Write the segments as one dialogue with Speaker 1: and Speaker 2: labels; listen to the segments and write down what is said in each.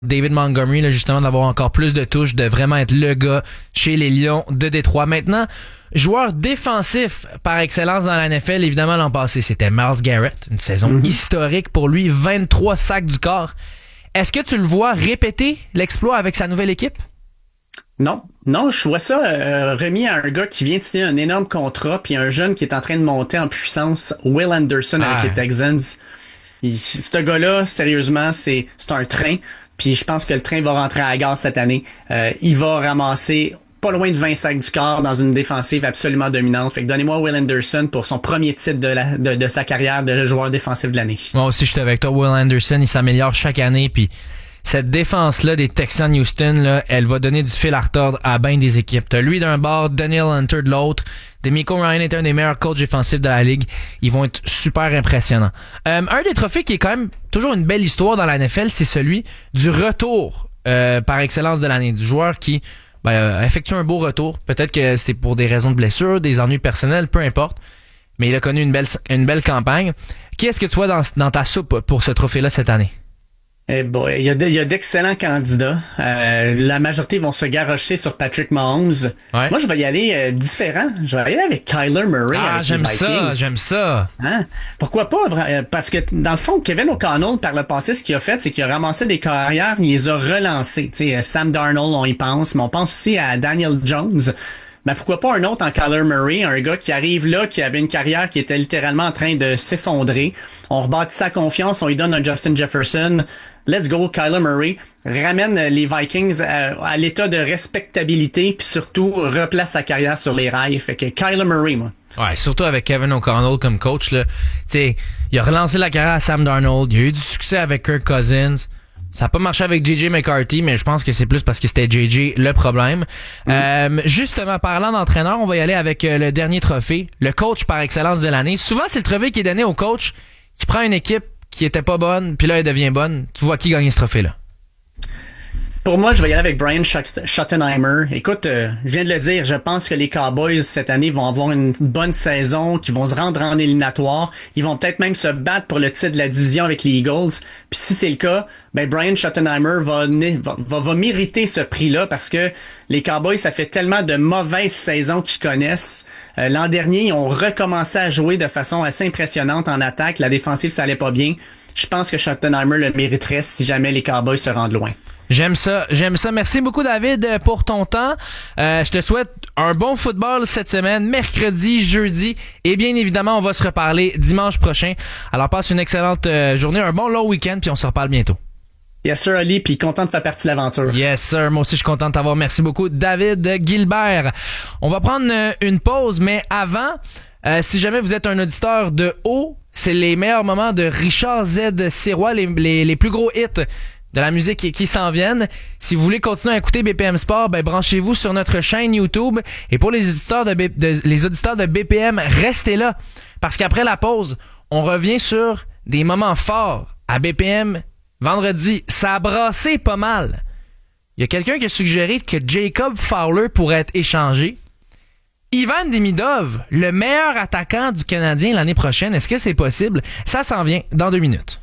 Speaker 1: David Montgomery, là, justement, d'avoir encore plus de touches, de vraiment être le gars chez les Lions de Détroit. Maintenant, joueur défensif par excellence dans la NFL, évidemment, l'an passé, c'était Myles Garrett. Une saison historique pour lui, 23 sacs du corps. Est-ce que tu le vois répéter l'exploit avec sa nouvelle équipe?
Speaker 2: Non, je vois ça remis à un gars qui vient de signer un énorme contrat, puis un jeune qui est en train de monter en puissance, Will Anderson avec les Texans. Ce gars-là, sérieusement, c'est un train. Puis je pense que le train va rentrer à la gare cette année. Il va ramasser pas loin de 20 sacs du corps dans une défensive absolument dominante. Fait que donnez-moi Will Anderson pour son premier titre de sa carrière de joueur défensif de l'année.
Speaker 1: Moi aussi, je suis avec toi. Will Anderson, il s'améliore chaque année. Puis cette défense-là des Texans Houston, là, elle va donner du fil à retordre à bien des équipes. T'as lui d'un bord, Daniel Hunter de l'autre. DeMeco Ryan est un des meilleurs coachs défensifs de la ligue. Ils vont être super impressionnants. Un des trophées qui est quand même toujours une belle histoire dans la NFL, c'est celui du retour par excellence de l'année. Du joueur qui effectue un beau retour. Peut-être que c'est pour des raisons de blessure, des ennuis personnels, peu importe. Mais il a connu une belle campagne. Qui est-ce que tu vois dans ta soupe pour ce trophée-là cette année?
Speaker 2: Eh boy, il y a d'excellents candidats. La majorité vont se garrocher sur Patrick Mahomes. Ouais. Moi, je vais y aller différent. Je vais y aller avec Kyler Murray. Avec les Vikings.
Speaker 1: J'aime ça.
Speaker 2: Hein? Pourquoi pas? Parce que, dans le fond, Kevin O'Connell, par le passé, ce qu'il a fait, c'est qu'il a ramassé des carrières, il les a relancées. T'sais, Sam Darnold, on y pense, mais on pense aussi à Daniel Jones. Ben pourquoi pas un autre en Kyler Murray, un gars qui arrive là, qui avait une carrière qui était littéralement en train de s'effondrer. On rebâtit sa confiance, on lui donne un Justin Jefferson. Let's go, Kyler Murray ramène les Vikings à l'état de respectabilité, puis surtout replace sa carrière sur les rails. Fait que Kyler Murray, moi.
Speaker 1: Ouais, surtout avec Kevin O'Connell comme coach, là. T'sais, il a relancé la carrière à Sam Darnold, il a eu du succès avec Kirk Cousins. Ça n'a pas marché avec J.J. McCarthy, mais je pense que c'est plus parce que c'était J.J. le problème. Justement, parlant d'entraîneur, on va y aller avec le dernier trophée, le coach par excellence de l'année. Souvent, c'est le trophée qui est donné au coach qui prend une équipe qui était pas bonne, puis là, elle devient bonne. Tu vois qui gagner ce trophée-là?
Speaker 2: Pour moi, je vais y aller avec Brian Schottenheimer. Écoute, je viens de le dire, je pense que les Cowboys, cette année, vont avoir une bonne saison, qu'ils vont se rendre en éliminatoire. Ils vont peut-être même se battre pour le titre de la division avec les Eagles. Puis si c'est le cas, ben Brian Schottenheimer va mériter ce prix-là parce que les Cowboys, ça fait tellement de mauvaises saisons qu'ils connaissent. L'an dernier, ils ont recommencé à jouer de façon assez impressionnante en attaque. La défensive, ça allait pas bien. Je pense que Schottenheimer le mériterait si jamais les Cowboys se rendent loin.
Speaker 1: J'aime ça. Merci beaucoup, David, pour ton temps. Je te souhaite un bon football cette semaine, mercredi, jeudi, et bien évidemment, on va se reparler dimanche prochain. Alors, passe une excellente journée, un bon long week-end, puis on se reparle bientôt.
Speaker 2: Yes, sir, Ali, puis content de faire partie de l'aventure.
Speaker 1: Yes, sir. Moi aussi, je suis content de t'avoir. Merci beaucoup, David Gilbert. On va prendre une pause, mais avant, si jamais vous êtes un auditeur de haut, c'est les meilleurs moments de Richard Z. Sirois, les plus gros hits de la musique qui s'en viennent. Si vous voulez continuer à écouter BPM Sport, ben branchez-vous sur notre chaîne YouTube. Et pour les auditeurs de BPM, restez là. Parce qu'après la pause, on revient sur des moments forts à BPM. Vendredi, ça a brassé pas mal. Il y a quelqu'un qui a suggéré que Jacob Fowler pourrait être échangé. Ivan Demidov, le meilleur attaquant du Canadien l'année prochaine, est-ce que c'est possible? Ça s'en vient dans 2 minutes.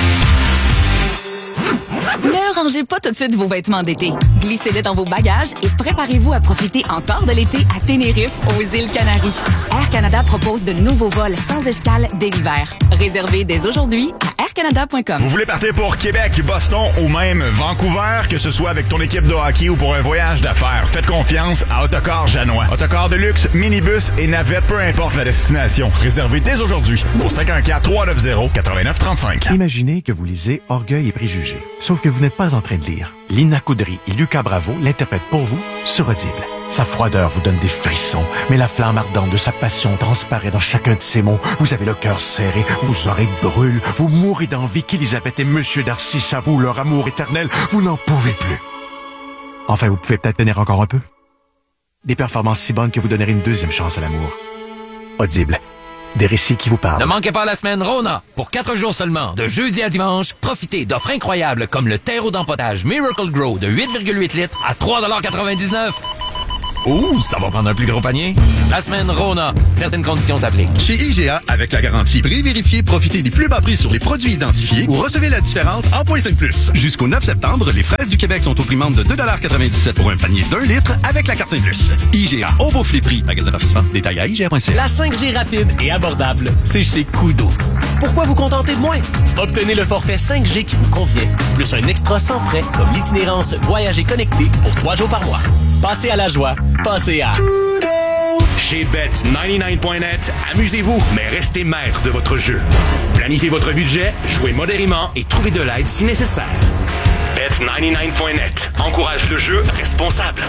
Speaker 3: Ne rangez pas tout de suite vos vêtements d'été. Glissez-les dans vos bagages et préparez-vous à profiter encore de l'été à Tenerife, aux îles Canaries. Air Canada propose de nouveaux vols sans escale dès l'hiver. Réservez dès aujourd'hui à aircanada.com.
Speaker 4: Vous voulez partir pour Québec, Boston ou même Vancouver, que ce soit avec ton équipe de hockey ou pour un voyage d'affaires, faites confiance à Autocar Janois. Autocar de luxe, minibus et navette, peu importe la destination. Réservez dès aujourd'hui au 514-390-8935.
Speaker 5: Imaginez que vous lisez Orgueil et préjugés. Sauf que vous n'êtes pas en train de lire. Lina Coudry et Lucas Bravo l'interprètent pour vous sur Audible. Sa froideur vous donne des frissons, mais la flamme ardente de sa passion transparaît dans chacun de ses mots. Vous avez le cœur serré, vos oreilles brûlent, vous mourrez d'envie qu'Élisabeth et Monsieur Darcy s'avouent leur amour éternel. Vous n'en pouvez plus. Enfin, vous pouvez peut-être tenir encore un peu. Des performances si bonnes que vous donnerez une deuxième chance à l'amour. Audible. Des récits qui vous parlent.
Speaker 6: Ne manquez pas la semaine Rona. Pour 4 jours seulement, de jeudi à dimanche, profitez d'offres incroyables comme le terreau d'empotage Miracle Grow de 8,8 litres à 3,99 $. Ouh, ça va prendre un plus gros panier. La semaine Rona. Certaines conditions s'appliquent.
Speaker 7: Chez IGA, avec la garantie prix vérifié, profitez des plus bas prix sur les produits identifiés ou recevez la différence en .5+. Jusqu'au 9 septembre, les fraises du Québec sont au prix membre de 2,97 $ pour un panier d'1 litre avec la carte 5+. IGA, au beau prix. Magasin participant, détail à IGA.ca.
Speaker 8: La 5G rapide et abordable, c'est chez Koodo. Pourquoi vous contenter de moins? Obtenez le forfait 5G qui vous convient, plus un extra sans frais comme l'itinérance Voyager connecté pour 3 jours par mois. Passez à la joie. Passez à
Speaker 9: Chez Bet99.net, amusez-vous, mais restez maître de votre jeu. Planifiez votre budget, jouez modérément et trouvez de l'aide si nécessaire. Bet99.net encourage le jeu responsable.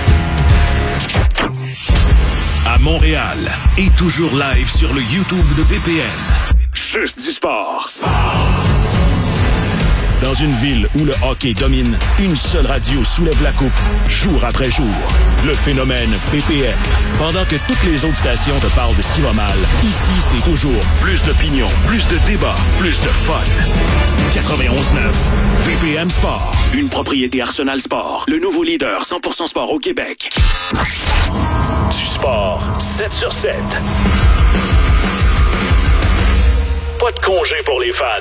Speaker 10: À Montréal et toujours live sur le YouTube de BPM.
Speaker 9: Juste du sport.
Speaker 10: Dans une ville où le hockey domine, une seule radio soulève la coupe, jour après jour. Le phénomène BPM. Pendant que toutes les autres stations te parlent de ce qui va mal, ici, c'est toujours plus d'opinion, plus de débats, plus de fun. 91.9, BPM Sport. Une propriété Arsenal Sport. Le nouveau leader 100% sport au Québec.
Speaker 9: Du sport, 7 sur 7. Pas de congé pour les fans.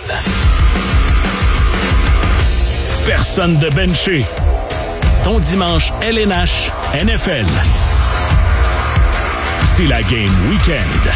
Speaker 10: Personne de benché. Ton dimanche LNH NFL. C'est la Game Weekend.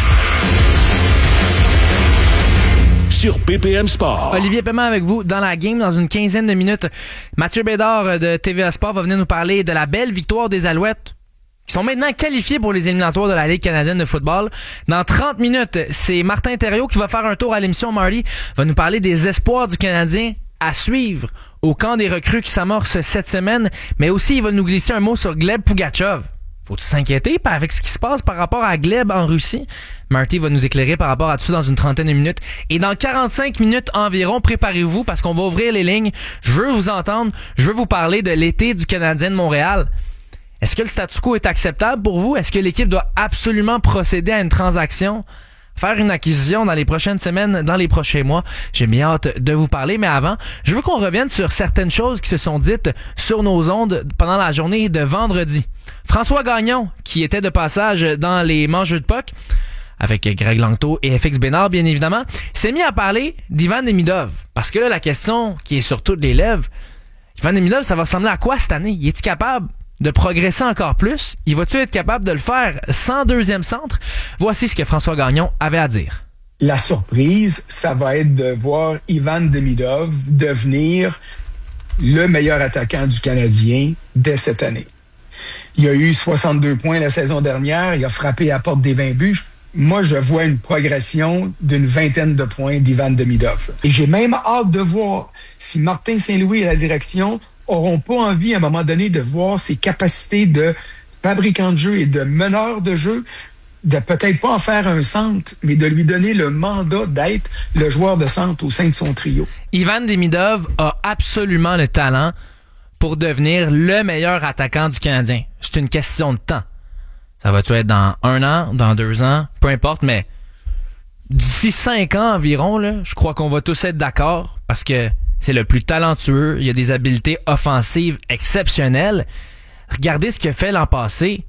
Speaker 10: Sur BPM Sport.
Speaker 1: Olivier Paiement avec vous dans la game dans une quinzaine de minutes. Mathieu Bédard de TVA Sport va venir nous parler de la belle victoire des Alouettes, qui sont maintenant qualifiés pour les éliminatoires de la Ligue canadienne de football. Dans 30 minutes, c'est Martin Thériault qui va faire un tour à l'émission. Marty va nous parler des espoirs du Canadien à suivre au camp des recrues qui s'amorce cette semaine, mais aussi il va nous glisser un mot sur Gleb Pugachev. Faut-il s'inquiéter avec ce qui se passe par rapport à Gleb en Russie? Marty va nous éclairer par rapport à tout ça dans une trentaine de minutes. Et dans 45 minutes environ, préparez-vous parce qu'on va ouvrir les lignes. Je veux vous entendre, je veux vous parler de l'été du Canadien de Montréal. Est-ce que le statu quo est acceptable pour vous? Est-ce que l'équipe doit absolument procéder à une transaction? Faire une acquisition dans les prochaines semaines, dans les prochains mois? J'ai bien hâte de vous parler, mais avant, je veux qu'on revienne sur certaines choses qui se sont dites sur nos ondes pendant la journée de vendredi. François Gagnon, qui était de passage dans les mangeux de puck, avec Greg Langto et FX Bénard, bien évidemment, s'est mis à parler d'Ivan Demidov. Parce que là, la question qui est sur toutes les lèvres, Ivan Demidov, ça va ressembler à quoi cette année? Il est-il capable de progresser encore plus? Il va-tu être capable de le faire sans deuxième centre? Voici ce que François Gagnon avait à dire.
Speaker 11: La surprise, ça va être de voir Ivan Demidov devenir le meilleur attaquant du Canadien dès cette année. Il a eu 62 points la saison dernière, il a frappé à la porte des 20 buts. Moi, je vois une progression d'une vingtaine de points d'Ivan Demidov. Et j'ai même hâte de voir si Martin Saint-Louis et la direction auront pas envie, à un moment donné, de voir ses capacités de fabricant de jeu et de meneur de jeu, de peut-être pas en faire un centre, mais de lui donner le mandat d'être le joueur de centre au sein de son trio.
Speaker 1: Ivan Demidov a absolument le talent pour devenir le meilleur attaquant du Canadien. C'est une question de temps. Ça va-tu être dans 1 an, dans 2 ans, peu importe, mais d'ici 5 ans environ, là, je crois qu'on va tous être d'accord parce que c'est le plus talentueux, il a des habiletés offensives exceptionnelles. Regardez ce qu'il a fait l'an passé,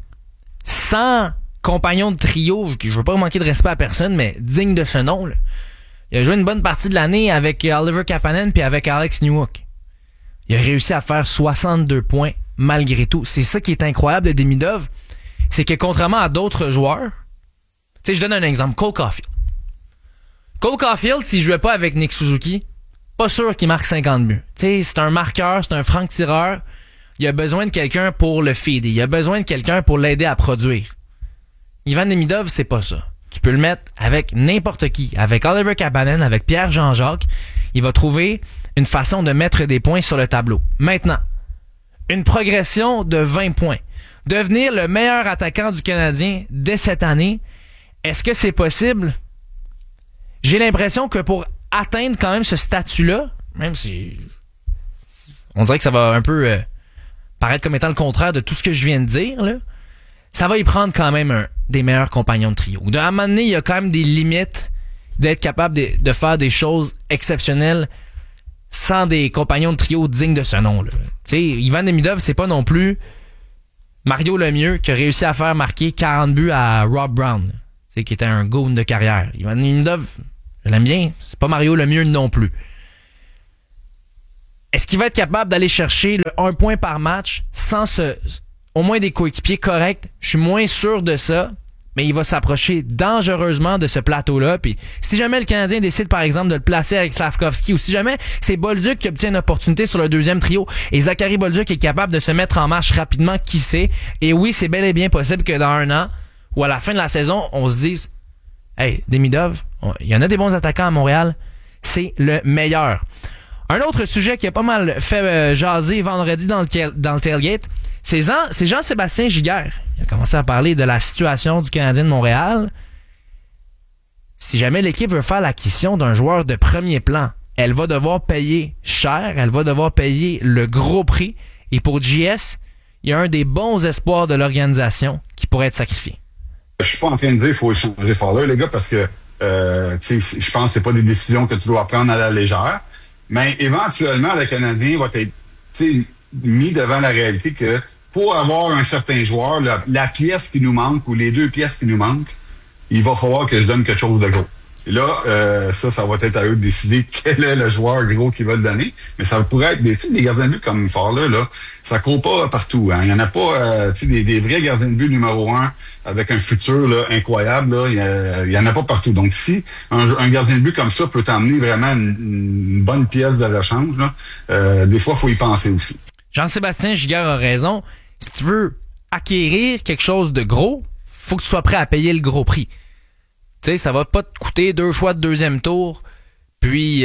Speaker 1: sans compagnon de trio, je veux pas manquer de respect à personne, mais digne de ce nom, là. Il a joué une bonne partie de l'année avec Oliver Kapanen puis avec Alex Newhook. Il a réussi à faire 62 points malgré tout. C'est ça qui est incroyable de Demidov, c'est que contrairement à d'autres joueurs, tu sais, je donne un exemple, Cole Caulfield. Cole Caulfield, s'il jouait pas avec Nick Suzuki, pas sûr qu'il marque 50 buts. Tu sais, c'est un marqueur, c'est un franc-tireur. Il a besoin de quelqu'un pour le feeder. Il a besoin de quelqu'un pour l'aider à produire. Ivan Demidov, c'est pas ça. Tu peux le mettre avec n'importe qui. Avec Oliver Kapanen, avec Pierre Jean-Jacques. Il va trouver une façon de mettre des points sur le tableau. Maintenant, une progression de 20 points. Devenir le meilleur attaquant du Canadien dès cette année, est-ce que c'est possible? J'ai l'impression que pour atteindre quand même ce statut-là, même si on dirait que ça va un peu paraître comme étant le contraire de tout ce que je viens de dire, là, ça va y prendre quand même des meilleurs compagnons de trio. À un moment donné, il y a quand même des limites d'être capable de faire des choses exceptionnelles sans des compagnons de trio dignes de ce nom-là. Tu sais, Ivan Demidov, c'est pas non plus Mario Lemieux qui a réussi à faire marquer 40 buts à Rob Brown, qui était un goon de carrière. Ivan Demidov, je l'aime bien, c'est pas Mario Lemieux non plus. Est-ce qu'il va être capable d'aller chercher le 1 point par match sans au moins des coéquipiers corrects? Je suis moins sûr de ça, mais il va s'approcher dangereusement de ce plateau-là. Puis si jamais le Canadien décide, par exemple, de le placer avec Slavkovski, ou si jamais c'est Bolduc qui obtient une opportunité sur le deuxième trio et Zachary Bolduc est capable de se mettre en marche rapidement, qui sait? Et oui, c'est bel et bien possible que dans 1 an, ou à la fin de la saison, on se dise « Hey, Demidov, il y en a des bons attaquants à Montréal, c'est le meilleur. » Un autre sujet qui a pas mal fait jaser vendredi dans le tailgate, c'est Jean-Sébastien Giguère. Il a commencé à parler de la situation du Canadien de Montréal. Si jamais l'équipe veut faire l'acquisition d'un joueur de premier plan, elle va devoir payer cher, elle va devoir payer le gros prix. Et pour JS, il y a un des bons espoirs de l'organisation qui pourrait être sacrifié.
Speaker 12: Je suis pas en train de dire qu'il faut échanger Fowler, les gars, parce que je pense que c'est pas des décisions que tu dois prendre à la légère. Mais éventuellement, le Canadien va être mis devant la réalité que pour avoir un certain joueur, la pièce qui nous manque ou les 2 pièces qui nous manquent, il va falloir que je donne quelque chose de gros. Et là, ça va être à eux de décider quel est le joueur gros qu'ils veulent donner. Mais ça pourrait être des gardiens de but comme Fowler, là, ça court pas partout. Hein. Il y en a pas des vrais gardiens de but numéro 1 avec un futur là, incroyable. Là, il y en a pas partout. Donc si un gardien de but comme ça peut t'emmener vraiment une bonne pièce de rechange, là, des fois, il faut y penser aussi.
Speaker 1: Jean-Sébastien Giguère a raison. Si tu veux acquérir quelque chose de gros, faut que tu sois prêt à payer le gros prix. Tu sais, ça va pas te coûter 2 choix de deuxième tour, puis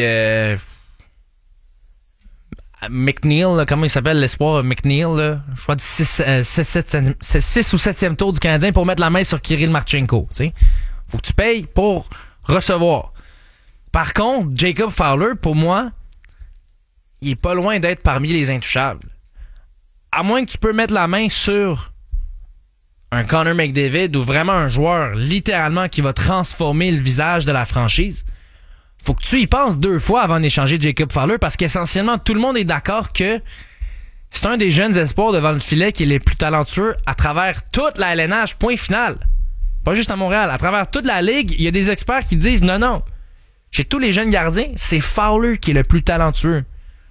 Speaker 1: McNeil, là, comment il s'appelle l'espoir McNeil, là, choix de 6 ou 7e tour du Canadien pour mettre la main sur Kirill Marchenko. Tu sais, faut que tu payes pour recevoir. Par contre, Jacob Fowler, pour moi, il est pas loin d'être parmi les intouchables. À moins que tu peux mettre la main sur un Connor McDavid ou vraiment un joueur littéralement qui va transformer le visage de la franchise, faut que tu y penses 2 fois avant d'échanger Jacob Fowler, parce qu'essentiellement tout le monde est d'accord que c'est un des jeunes espoirs devant le filet qui est le plus talentueux à travers toute la LNH, point final. Pas juste à Montréal, à travers toute la ligue, il y a des experts qui disent non, chez tous les jeunes gardiens, c'est Fowler qui est le plus talentueux.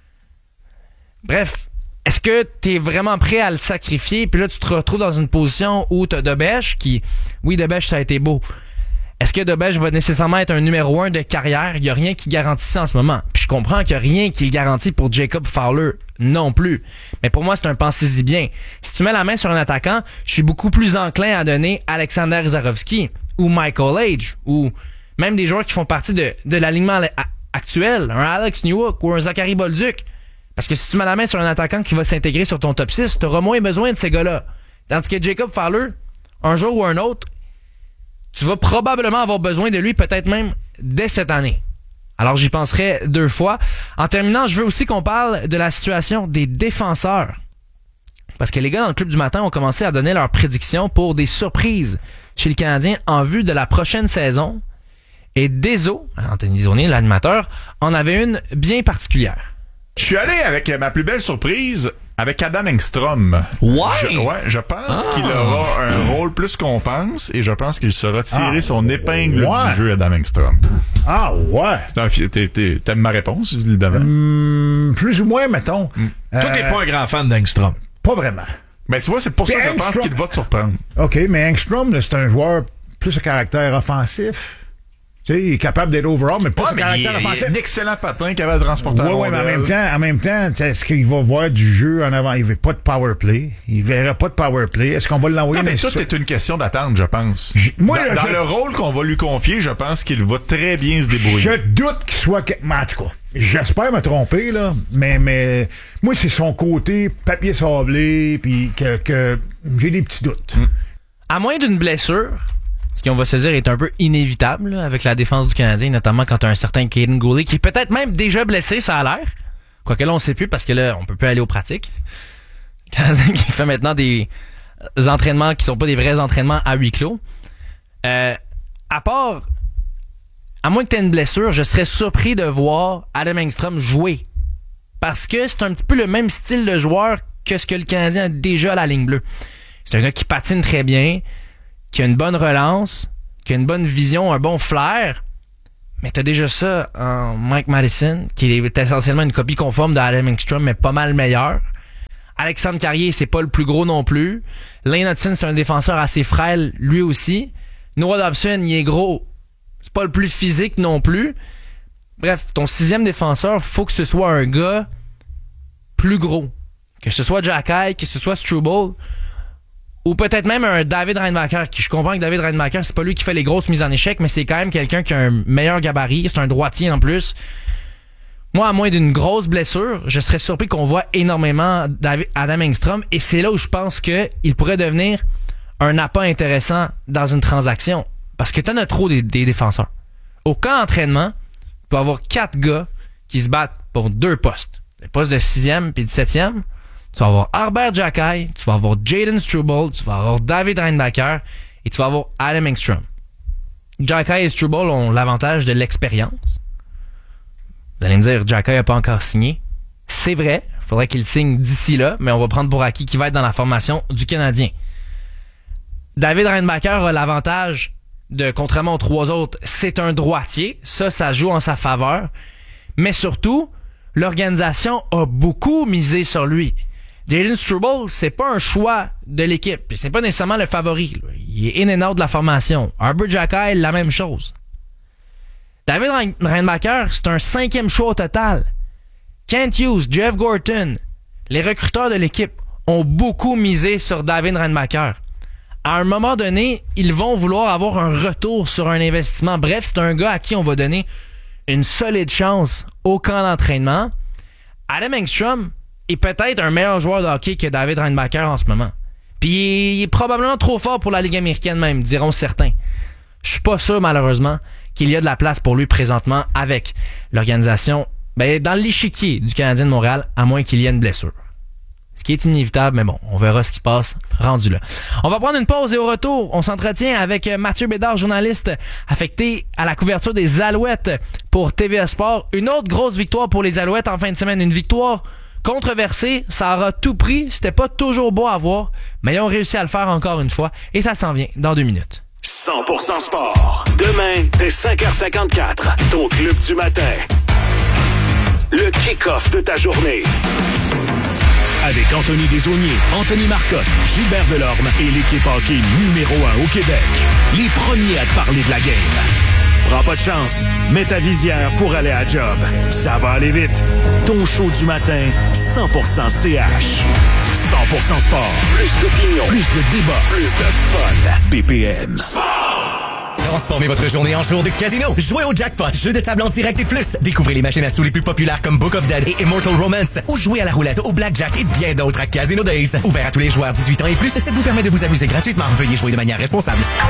Speaker 1: Bref, est-ce que t'es vraiment prêt à le sacrifier? Puis là, tu te retrouves dans une position où t'as Debèche qui... Oui, Debèche, ça a été beau. Est-ce que Debèche va nécessairement être un numéro 1 de carrière? Il n'y a rien qui garantit ça en ce moment. Puis je comprends qu'il n'y a rien qui le garantit pour Jacob Fowler non plus. Mais pour moi, c'est un pensez-y bien. Si tu mets la main sur un attaquant, je suis beaucoup plus enclin à donner Alexander Zarovski ou Michael Age ou même des joueurs qui font partie de l'alignement actuel. Un Alex Newhook ou un Zachary Bolduc. Parce que si tu mets la main sur un attaquant qui va s'intégrer sur ton top 6, tu auras moins besoin de ces gars-là. Tandis que Jacob Fowler, un jour ou un autre, tu vas probablement avoir besoin de lui, peut-être même dès cette année. Alors j'y penserai 2 fois. En terminant, je veux aussi qu'on parle de la situation des défenseurs. Parce que les gars dans le Club du Matin ont commencé à donner leurs prédictions pour des surprises chez le Canadien en vue de la prochaine saison. Et Deso, Anthony Desaulniers, l'animateur, en avait une bien particulière.
Speaker 4: Je suis allé avec ma plus belle surprise avec Adam Engstrom. Je pense qu'il aura un rôle plus qu'on pense et je pense qu'il saura tirer son épingle du jeu, Adam Engstrom.
Speaker 13: Ah ouais!
Speaker 4: T'aimes ma réponse, évidemment?
Speaker 13: Plus ou moins, mettons.
Speaker 1: Toi, t'es pas un grand fan d'Engstrom.
Speaker 13: Pas vraiment.
Speaker 4: Ben, tu vois, c'est pour ça que je pense qu'il va te surprendre.
Speaker 13: OK, mais Engstrom, c'est un joueur plus à caractère offensif. Tu sais, il est capable d'être overall, mais pas son caractère offensif.
Speaker 4: Il est un excellent patin capable de transporter la rondelle.
Speaker 13: Mais en même temps, est-ce qu'il va voir du jeu en avant? Il veut pas de power play. Il verra pas de power play. Est-ce qu'on va l'envoyer?
Speaker 4: Non, mais tout est une question d'attente, je pense. Dans le rôle qu'on va lui confier, je pense qu'il va très bien se débrouiller.
Speaker 13: Je doute qu'il soit... En tout cas, j'espère me tromper, là, mais moi, c'est son côté papier sablé, puis que j'ai des petits doutes.
Speaker 1: À moins d'une blessure... Ce qu'on va se dire est un peu inévitable là, avec la défense du Canadien, notamment quand tu as un certain Caden Goulet qui est peut-être même déjà blessé, ça a l'air. Quoique là, on sait plus parce que là, on peut plus aller aux pratiques. Le Canadien qui fait maintenant des entraînements qui sont pas des vrais entraînements à huis clos. À moins que tu aies une blessure, je serais surpris de voir Adam Engstrom jouer. Parce que c'est un petit peu le même style de joueur que ce que le Canadien a déjà à la ligne bleue. C'est un gars qui patine très bien, qui a une bonne relance, qui a une bonne vision, un bon flair. Mais t'as déjà ça en Mike Madison, qui est essentiellement une copie conforme d'Adam Engstrom, mais pas mal meilleur. Alexandre Carrier, c'est pas le plus gros non plus. Lane Hudson, c'est un défenseur assez frêle, lui aussi. Noah Dobson, il est gros. C'est pas le plus physique non plus. Bref, ton 6e défenseur, faut que ce soit un gars plus gros. Que ce soit Xhekaj, que ce soit Struble, ou peut-être même un David Reinbacher, qui je comprends que David Reinbacher, c'est pas lui qui fait les grosses mises en échec, mais c'est quand même quelqu'un qui a un meilleur gabarit. C'est un droitier en plus. Moi, à moins d'une grosse blessure, je serais surpris qu'on voit énormément Adam Engstrom, et c'est là où je pense qu'il pourrait devenir un appât intéressant dans une transaction. Parce que t'en as trop des défenseurs. Au camp d'entraînement, tu peux avoir 4 gars qui se battent pour 2 postes. Les postes de 6e puis de 7e. Tu vas avoir Herbert Xhekaj, tu vas avoir Jaden Struble, tu vas avoir David Reinbacher et tu vas avoir Adam Engstrom. Xhekaj et Struble ont l'avantage de l'expérience. Vous allez me dire, Xhekaj n'a pas encore signé. C'est vrai, il faudrait qu'il signe d'ici là, mais on va prendre pour acquis qu'il va être dans la formation du Canadien. David Reinbacher a l'avantage de, contrairement aux 3 autres, c'est un droitier. Ça joue en sa faveur. Mais surtout, l'organisation a beaucoup misé sur lui. Jaden Struble, c'est pas un choix de l'équipe. Puis c'est pas nécessairement le favori. Il est in and out de la formation. Herbert Xhekaj, la même chose. David Reinbacher, c'est un 5e choix au total. Kent Hughes, Jeff Gorton, les recruteurs de l'équipe ont beaucoup misé sur David Reinbacher. À un moment donné, ils vont vouloir avoir un retour sur un investissement. Bref, c'est un gars à qui on va donner une solide chance au camp d'entraînement. Adam Engstrom est peut-être un meilleur joueur de hockey que David Reinbacher en ce moment. Puis il est probablement trop fort pour la Ligue américaine même, diront certains. Je suis pas sûr, malheureusement, qu'il y a de la place pour lui présentement avec l'organisation, dans l'échiquier du Canadien de Montréal, à moins qu'il y ait une blessure. Ce qui est inévitable, mais bon, on verra ce qui se passe rendu là. On va prendre une pause et au retour, on s'entretient avec Mathieu Bédard, journaliste affecté à la couverture des Alouettes pour TVA Sport. Une autre grosse victoire pour les Alouettes en fin de semaine. Une victoire controversée, ça aura tout pris. C'était pas toujours beau à voir, mais ils ont réussi à le faire encore une fois et ça s'en vient dans 2 minutes.
Speaker 10: 100% sport. Demain, dès 5h54, ton club du matin. Le kick-off de ta journée. Avec Anthony Desaulniers, Anthony Marcotte, Gilbert Delorme et l'équipe hockey numéro 1 au Québec. Les premiers à te parler de la game. Prends pas de chance, mets ta visière pour aller à job. Ça va aller vite. Ton show du matin, 100% CH. 100% sport. Plus d'opinion, plus de débat, plus de fun. BPM.
Speaker 6: Transformez votre journée en jour de casino. Jouez au jackpot, jeu de table en direct et plus. Découvrez les machines à sous les plus populaires comme Book of Dead et Immortal Romance. Ou jouez à la roulette, au blackjack et bien d'autres à Casino Days. Ouvert à tous les joueurs 18 ans et plus, ça vous permet de vous amuser gratuitement. Veuillez jouer de manière responsable.